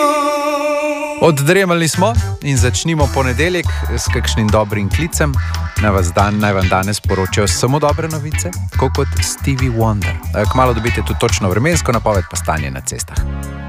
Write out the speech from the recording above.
Oddremali smo in začnimo ponedeljek s kakšnim dobrim klicem. Naj vam danes poročajo samo dobre novice, kot Stevie Wonder. Kmalu dobite tudi točno vremensko napoved pa stanje na cestah.